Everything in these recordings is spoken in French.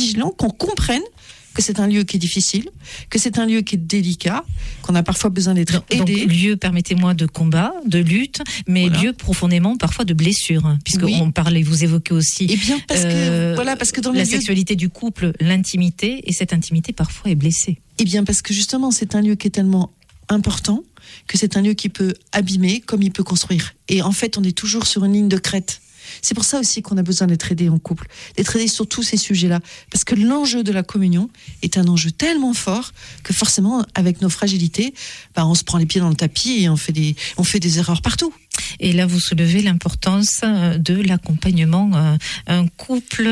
vigilant, qu'on comprenne que c'est un lieu qui est difficile, que c'est un lieu qui est délicat, qu'on a parfois besoin d'être aidé. Donc, lieu, permettez-moi, de combat, de lutte, mais lieu profondément parfois de blessure, hein, puisque on parlait, vous évoquez aussi parce que dans la sexualité du couple, l'intimité, et cette intimité parfois est blessée. Eh bien, parce que justement, c'est un lieu qui est tellement important que c'est un lieu qui peut abîmer comme il peut construire. Et en fait, on est toujours sur une ligne de crête. C'est pour ça aussi qu'on a besoin d'être aidé en couple, d'être aidé sur tous ces sujets-là. Parce que l'enjeu de la communion est un enjeu tellement fort que forcément, avec nos fragilités, on se prend les pieds dans le tapis et on fait des erreurs partout. Et là, vous soulevez l'importance de l'accompagnement. Un couple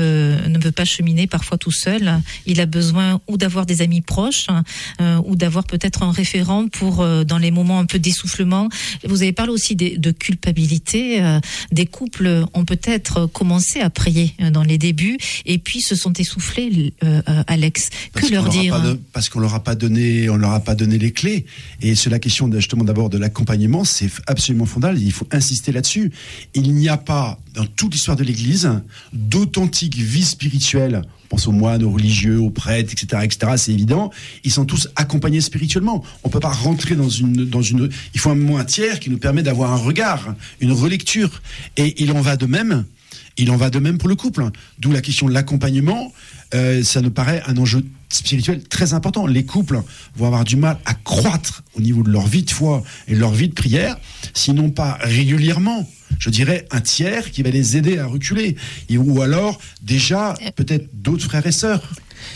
ne peut pas cheminer parfois tout seul. Il a besoin ou d'avoir des amis proches ou d'avoir peut-être un référent pour, dans les moments un peu d'essoufflement. Vous avez parlé aussi de culpabilité. Des couples ont peut-être commencé à prier dans les débuts et puis se sont essoufflés, Alex. Que leur dire ? Parce qu'on leur a pas donné les clés. Et c'est la question justement d'abord de l'accompagnement. C'est absolument fondamental. Il faut insister là-dessus. Il n'y a pas, dans toute l'histoire de l'Église, d'authentiques vies spirituelles. On pense aux moines, aux religieux, aux prêtres, etc., c'est évident. Ils sont tous accompagnés spirituellement. On peut pas rentrer dans une. Il faut un moment, un tiers qui nous permet d'avoir un regard, une relecture. Et il en va de même pour le couple. D'où la question de l'accompagnement. Ça nous paraît un enjeu spirituel très important. Les couples vont avoir du mal à croître au niveau de leur vie de foi et de leur vie de prière, sinon pas régulièrement. Je dirais un tiers qui va les aider à reculer. Ou alors, déjà, peut-être d'autres frères et sœurs.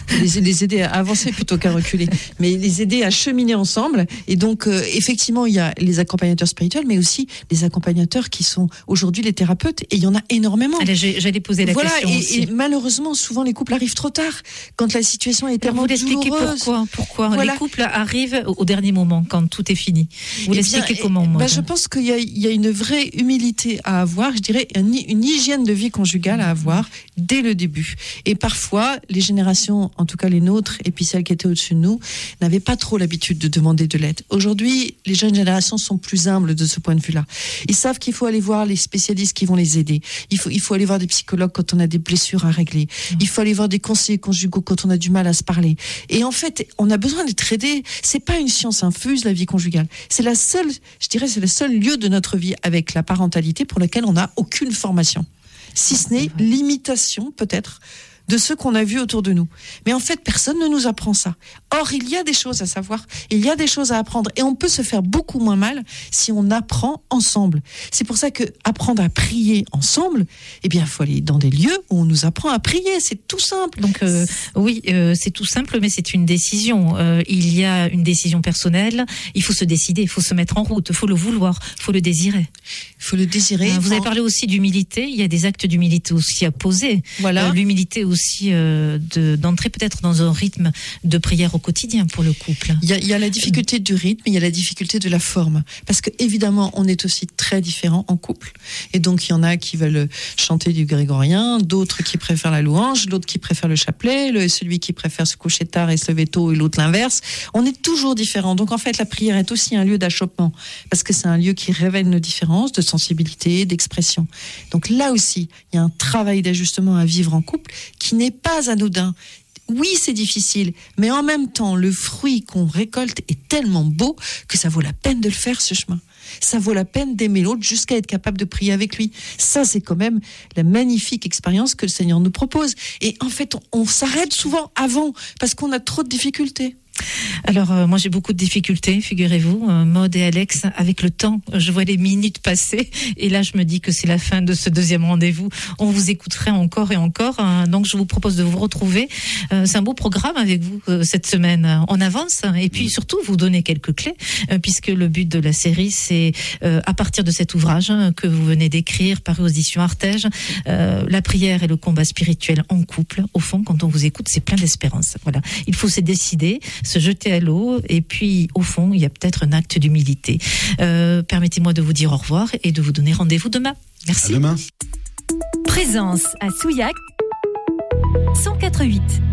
Les aider à avancer plutôt qu'à reculer, mais les aider à cheminer ensemble. Et donc, effectivement, il y a les accompagnateurs spirituels, mais aussi les accompagnateurs qui sont aujourd'hui les thérapeutes, et il y en a énormément. J'allais poser la question aussi. Et malheureusement, souvent, les couples arrivent trop tard, quand la situation est tellement douloureuse. Pourquoi les couples arrivent au dernier moment, quand tout est fini. Vous l'expliquez comment, moi Je pense qu'il y a une vraie humilité à avoir, je dirais, une hygiène de vie conjugale à avoir dès le début. Et parfois, les générations, en tout cas les nôtres, et puis celles qui étaient au-dessus de nous, n'avaient pas trop l'habitude de demander de l'aide. Aujourd'hui, les jeunes générations sont plus humbles de ce point de vue-là. Ils savent qu'il faut aller voir les spécialistes qui vont les aider. Il faut aller voir des psychologues quand on a des blessures à régler. Il faut aller voir des conseillers conjugaux quand on a du mal à se parler. Et en fait, on a besoin d'être aidé. C'est pas une science infuse, la vie conjugale. C'est le seul lieu de notre vie avec la parentalité pour lequel on n'a aucune formation. Si ce n'est l'imitation, peut-être, de ceux qu'on a vus autour de nous. Mais en fait, personne ne nous apprend ça. Or, il y a des choses à savoir, il y a des choses à apprendre, et on peut se faire beaucoup moins mal si on apprend ensemble. C'est pour ça que apprendre à prier ensemble, il faut aller dans des lieux où on nous apprend à prier, c'est tout simple. Donc c'est tout simple, mais c'est une décision. Il y a une décision personnelle, il faut se décider, il faut se mettre en route, il faut le vouloir, il faut le désirer. Il faut le désirer. Vous avez parlé aussi d'humilité, il y a des actes d'humilité aussi à poser. Voilà. L'humilité aussi d'entrer peut-être dans un rythme de prière au quotidien pour le couple. Il y a la difficulté du rythme, il y a la difficulté de la forme. Parce que évidemment, on est aussi très différents en couple. Et donc, il y en a qui veulent chanter du grégorien, d'autres qui préfèrent la louange, d'autres qui préfèrent le chapelet, celui qui préfère se coucher tard et se lever tôt, et l'autre l'inverse. On est toujours différents. Donc, en fait, la prière est aussi un lieu d'achoppement. Parce que c'est un lieu qui révèle nos différences de sensibilité, d'expression. Donc là aussi, il y a un travail d'ajustement à vivre en couple qui n'est pas anodin. Oui, c'est difficile, mais en même temps, le fruit qu'on récolte est tellement beau que ça vaut la peine de le faire, ce chemin. Ça vaut la peine d'aimer l'autre jusqu'à être capable de prier avec lui. Ça, c'est quand même la magnifique expérience que le Seigneur nous propose. Et en fait, on s'arrête souvent avant parce qu'on a trop de difficultés. Alors, moi j'ai beaucoup de difficultés, figurez-vous, Maud et Alex, avec le temps, je vois les minutes passer, et là je me dis que c'est la fin de ce deuxième rendez-vous. On vous écouterait encore et encore, donc je vous propose de vous retrouver. C'est un beau programme avec vous cette semaine. On avance, et puis surtout vous donner quelques clés, puisque le but de la série, c'est à partir de cet ouvrage que vous venez d'écrire, paru aux éditions Artege, la prière et le combat spirituel en couple. Au fond, quand on vous écoute, c'est plein d'espérance. Voilà, il faut se décider, se jeter à l'eau, et puis au fond il y a peut-être un acte d'humilité. Permettez-moi de vous dire au revoir et de vous donner rendez-vous demain. Merci. À demain. Présence à Souillac 104.8.